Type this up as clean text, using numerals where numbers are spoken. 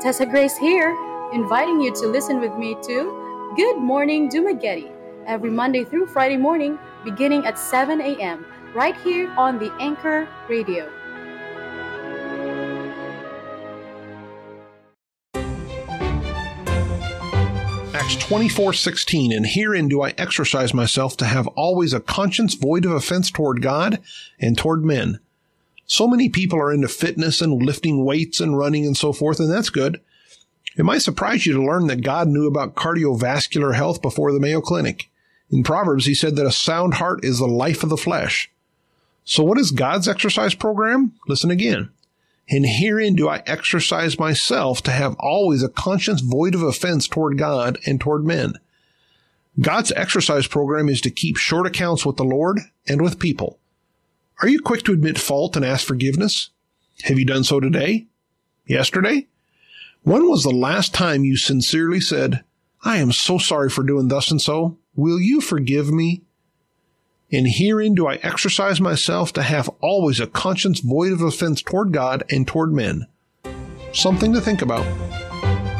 Tessa Grace here, inviting you to listen with me to Good Morning Dumaguete every Monday through Friday morning beginning at 7 a.m. right here on the Anchor Radio. Acts 24:16, and herein do I exercise myself to have always a conscience void of offense toward God and toward men. So many people are into fitness and lifting weights and running and so forth, and that's good. It might surprise you to learn that God knew about cardiovascular health before the Mayo Clinic. In Proverbs, he said that a sound heart is the life of the flesh. So what is God's exercise program? Listen again. And herein do I exercise myself to have always a conscience void of offense toward God and toward men. God's exercise program is to keep short accounts with the Lord and with people. Are you quick to admit fault and ask forgiveness? Have you done so today? Yesterday? When was the last time you sincerely said, I am so sorry for doing thus and so. Will you forgive me? And herein do I exercise myself to have always a conscience void of offense toward God and toward men. Something to think about.